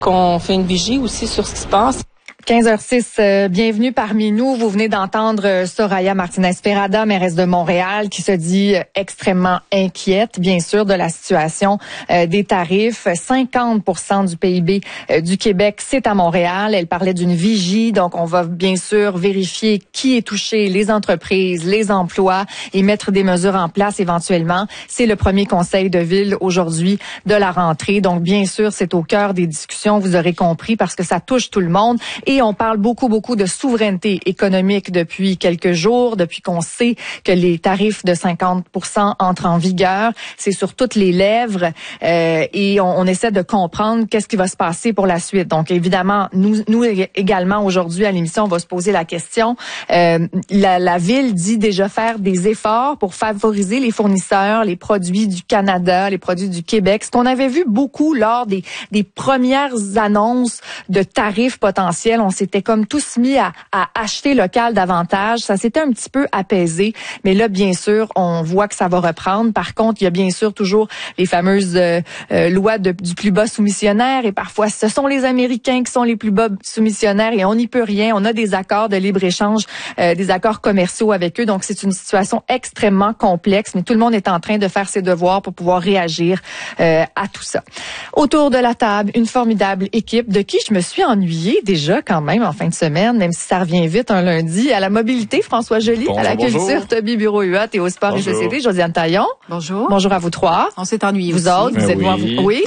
Qu'on fait une vigie aussi sur ce qui se passe. 15h06, bienvenue parmi nous. Vous venez d'entendre Soraya Martinez-Perada, mairesse de Montréal, qui se dit extrêmement inquiète, bien sûr, de la situation des tarifs. 50% du PIB du Québec, c'est à Montréal. Elle parlait d'une vigie, donc on va bien sûr vérifier qui est touché, les entreprises, les emplois, et mettre des mesures en place éventuellement. C'est le premier conseil de ville aujourd'hui de la rentrée. Donc, bien sûr, c'est au cœur des discussions, vous aurez compris, parce que ça touche tout le monde. Et on parle beaucoup de souveraineté économique depuis quelques jours, depuis qu'on sait que les tarifs de 50% entrent en vigueur. C'est sur toutes les lèvres et on essaie de comprendre qu'est-ce qui va se passer pour la suite. Donc, évidemment, nous également, aujourd'hui, à l'émission, on va se poser la question. La Ville dit déjà faire des efforts pour favoriser les fournisseurs, les produits du Canada, les produits du Québec. Ce qu'on avait vu beaucoup lors des premières annonces de tarifs potentiels, on s'était comme tous mis à acheter local davantage. Ça s'était un petit peu apaisé, mais là, bien sûr, on voit que ça va reprendre. Par contre, il y a bien sûr toujours les fameuses lois du plus bas soumissionnaire, et parfois, ce sont les Américains qui sont les plus bas soumissionnaires et on n'y peut rien. On a des accords de libre-échange, des accords commerciaux avec eux, donc c'est une situation extrêmement complexe, mais tout le monde est en train de faire ses devoirs pour pouvoir réagir à tout ça. Autour de la table, une formidable équipe de qui je me suis ennuyée déjà quand même en fin de semaine, même si ça revient vite un lundi. À la mobilité, François Joly. À la culture, Toby Bureau-Huot, et au sport et société, Josiane Taillon. Bonjour. Bonjour à vous trois. On s'est ennuyés vous aussi. Autres, vous êtes oui. Oui.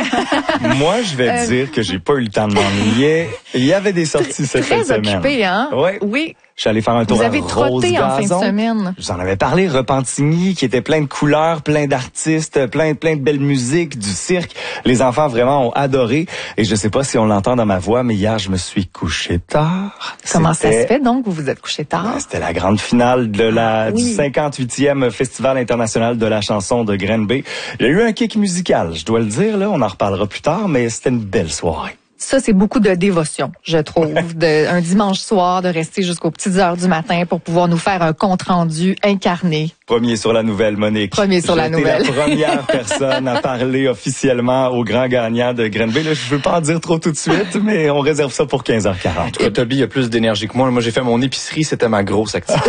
Moi, je vais dire que j'ai pas eu le temps de m'ennuyer. Il y avait des sorties cette fin de semaine. Très occupé, hein? Oui. Je suis allé faire un tour vous à avez trotté en fin de semaine. Je vous en avais parlé, Repentigny, qui était plein de couleurs, plein d'artistes, plein de belles musiques, du cirque. Les enfants vraiment ont adoré. Et je sais pas si on l'entend dans ma voix, mais hier, je me suis couché tard. Comment ça se fait donc, vous vous êtes couché tard? C'était la grande finale de du 58e Festival international de la chanson de Granby. Il y a eu un kick musical, je dois le dire, là. On en reparlera plus tard, mais c'était une belle soirée. Ça, c'est beaucoup de dévotion, je trouve, un dimanche soir, de rester jusqu'aux petites heures du matin pour pouvoir nous faire un compte-rendu incarné. Premier sur la nouvelle, Monique. Premier sur la nouvelle. J'étais la première personne à parler officiellement au grand gagnant de Granby. Là, je veux pas en dire trop tout de suite, mais on réserve ça pour 15h40. Et Toby a plus d'énergie que moi. Moi, j'ai fait mon épicerie, c'était ma grosse activité.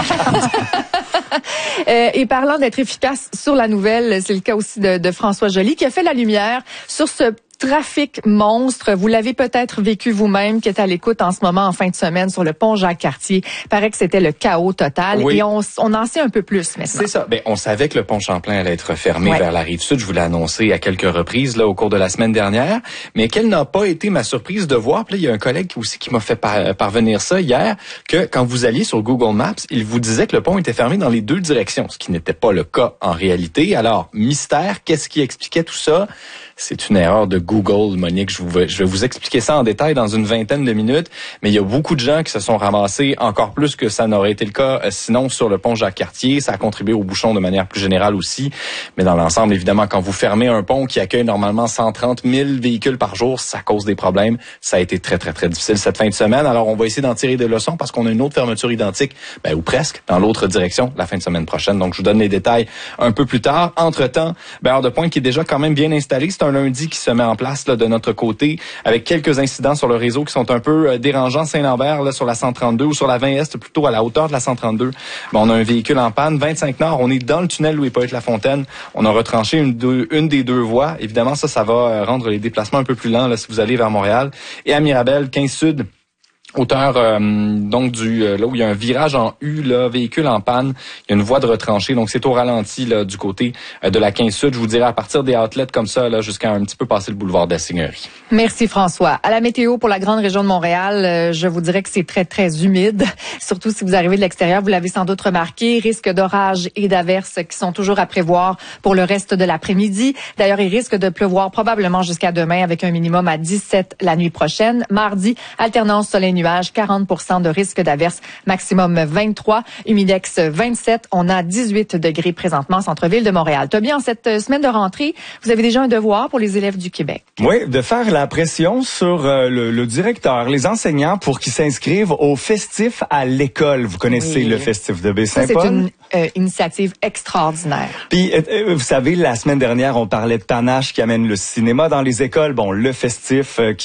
Et parlant d'être efficace sur la nouvelle, c'est le cas aussi de François Joly, qui a fait la lumière sur ce trafic monstre. Vous l'avez peut-être vécu vous-même, qui est à l'écoute en ce moment en fin de semaine sur le pont Jacques-Cartier. Il paraît que c'était le chaos total. Oui. Et on en sait un peu plus maintenant. C'est ça. Ben, on savait que le pont Champlain allait être fermé vers la Rive-Sud. Je vous l'ai annoncé à quelques reprises là au cours de la semaine dernière. Mais quelle n'a pas été ma surprise de voir, puis là, il y a un collègue aussi qui m'a fait parvenir ça hier, que quand vous alliez sur Google Maps, il vous disait que le pont était fermé dans les deux directions, ce qui n'était pas le cas en réalité. Alors, mystère, qu'est-ce qui expliquait tout ça? C'est une erreur de Google, Monique. Je vais vous expliquer ça en détail dans une vingtaine de minutes. Mais il y a beaucoup de gens qui se sont ramassés encore plus que ça n'aurait été le cas sinon sur le pont Jacques-Cartier. Ça a contribué au bouchon de manière plus générale aussi. Mais dans l'ensemble, évidemment, quand vous fermez un pont qui accueille normalement 130 000 véhicules par jour, ça cause des problèmes. Ça a été très, très, très difficile cette fin de semaine. Alors, on va essayer d'en tirer des leçons parce qu'on a une autre fermeture identique, ou presque, dans l'autre direction, la fin de semaine prochaine. Donc, je vous donne les détails un peu plus tard. Entre-temps, heure de pointe qui est déjà quand même bien installée. C'est un lundi qui se met en place là, de notre côté, avec quelques incidents sur le réseau qui sont un peu dérangeants. Saint-Lambert, là, sur la 132 ou sur la 20 Est, plutôt à la hauteur de la 132. On a un véhicule en panne. 25 Nord, on est dans le tunnel Louis-Pointe-Lafontaine. On a retranché une des deux voies. Évidemment, ça va rendre les déplacements un peu plus lents là, si vous allez vers Montréal. Et à Mirabel, 15 Sud, hauteur donc là où il y a un virage en U, là, véhicule en panne, il y a une voie de retranchée, donc c'est au ralenti là du côté de la 15 Sud. Je vous dirais à partir des outlets comme ça là jusqu'à un petit peu passer le boulevard de la Seigneurie. Merci François. À la météo pour la grande région de Montréal, je vous dirais que c'est très très humide, surtout si vous arrivez de l'extérieur, vous l'avez sans doute remarqué, risque d'orage et d'averses qui sont toujours à prévoir pour le reste de l'après-midi. D'ailleurs, il risque de pleuvoir probablement jusqu'à demain avec un minimum à 17 la nuit prochaine. Mardi, alternance soleil-nuage nuages, 40% de risque d'averse, maximum 23, humidex 27. On a 18 degrés présentement au centre-ville de Montréal. Toby, en cette semaine de rentrée, vous avez déjà un devoir pour les élèves du Québec. Oui, de faire la pression sur le directeur, les enseignants pour qu'ils s'inscrivent au festif à l'école. Vous connaissez le festif de Baie-Saint-Paul? C'est une initiative extraordinaire. Puis, vous savez, la semaine dernière, on parlait de Panache qui amène le cinéma dans les écoles. Bon, le festif